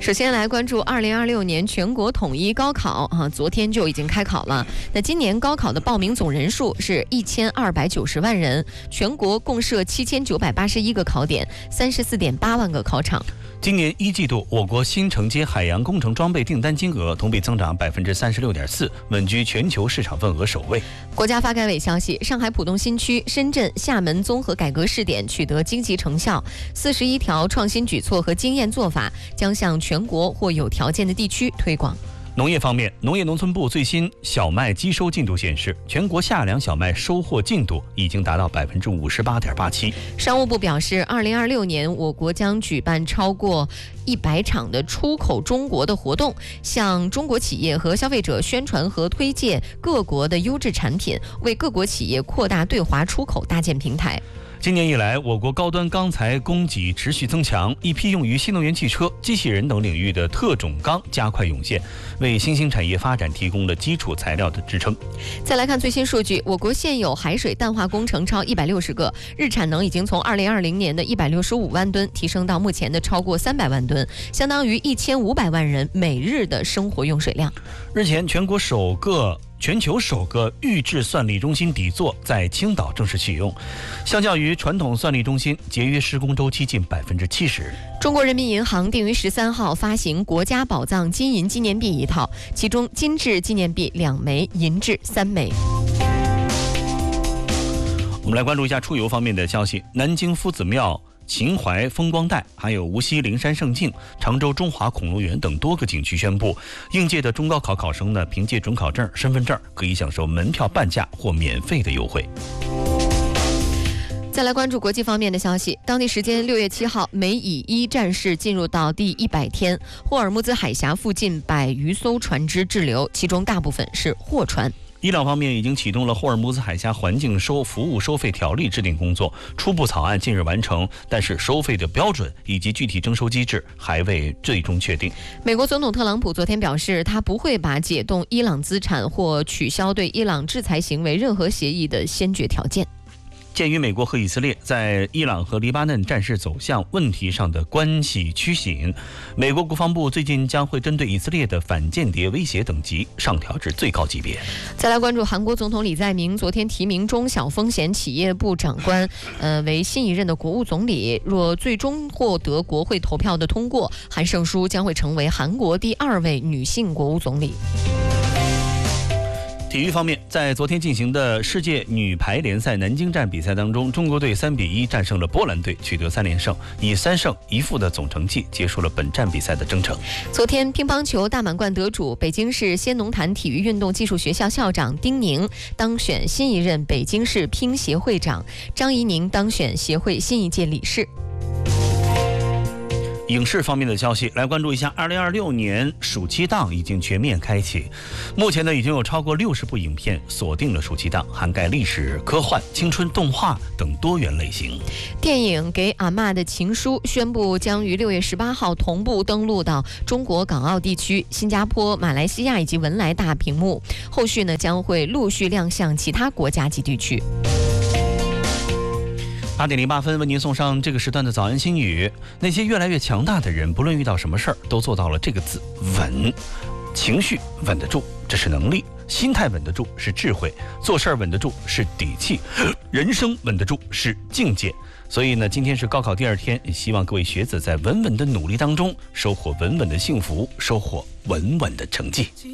首先来关注2026年全国统一高考昨天就已经开考了。那今年高考的报名总人数是1290万人，全国共设7981个考点，34.8万个考场。 今年一季度，我国新承接海洋工程装备订单金额同比增长36.4%，稳居全球市场份额首位。 国家发改委消息，上海浦东新区、深圳、厦门综合改革试点取得积极成效，41条创新举措和经验做法将向全国或有条件的地区推广。 农业方面，农业农村部最新小麦机收进度显示，全国夏粮小麦收获进度已经达到58.87%。 商务部表示，2026年我国将举办超过100场的出口中国的活动，向中国企业和消费者宣传和推介各国的优质产品，为各国企业扩大对华出口搭建平台。 今年以来，我国高端钢材供给持续增强，一批用于新能源汽车、机器人等领域的特种钢加快涌现，为新兴产业发展提供了基础材料的支撑。 再来看最新数据，我国现有海水淡化工程超160个，日产能已经从2020年的165万吨提升到目前的超过300万吨，相当于1500万人每日的生活用水量。 日前，全球首个预制算力中心底座在青岛正式启用，相较于传统算力中心，节约施工周期近70%。 中国人民银行定于13号发行国家宝藏金银纪念币1套，其中金质纪念币2枚，银质3枚。 我们来关注一下出游方面的消息，南京夫子庙、秦淮风光带，还有无锡灵山胜境、常州中华恐龙园等多个景区宣布，应届的中高考考生呢，凭借准考证、身份证可以享受门票半价或免费的优惠。 再来关注国际方面的消息，当地时间6月7号，美以1战事进入到第100天，霍尔木兹海峡附近100余艘船只滞留，其中大部分是货船。 伊朗方面已经启动了霍尔木兹海峡环境服务收费条例制定工作，初步草案近日完成，但是收费的标准以及具体征收机制还未最终确定。 美国总统特朗普昨天表示，他不会把解冻伊朗资产或取消对伊朗制裁行为任何协议的先决条件。 鉴于美国和以色列在伊朗和黎巴嫩战事走向问题上的关系趋紧，美国国防部最近将会针对以色列的反间谍威胁等级上调至最高级别。 再来关注韩国总统李在明昨天提名中小风险企业部长官为新一任的国务总理，若最终获得国会投票的通过，韩胜淑将会成为韩国第2位女性国务总理。 体育方面，在昨天进行的世界女排联赛南京站比赛当中，中国队3比1战胜了波兰队，取得3连胜，以3胜1负的总成绩结束了本站比赛的征程。 昨天，乒乓球大满贯得主北京市先农坛体育运动技术学校校长丁宁当选新一任北京市乒协会长，张怡宁当选协会新一届理事。 影视方面的消息，来关注一下2026年暑期档已经全面开启，目前呢已经有超过60部影片锁定了暑期档，涵盖历史、科幻、青春、动画等多元类型。 电影《给阿嬷的情书》宣布将于6月18号同步登陆到中国港澳地区、新加坡、马来西亚以及文莱大屏幕，后续呢将会陆续亮相其他国家及地区。 8点08分，为您送上这个时段的早安心语。那些越来越强大的人，不论遇到什么事儿，都做到了这个字：稳。情绪稳得住，这是能力；心态稳得住，是智慧；做事儿稳得住，是底气；人生稳得住，是境界。所以呢，今天是高考第2天，也希望各位学子在稳稳的努力当中，收获稳稳的幸福，收获稳稳的成绩。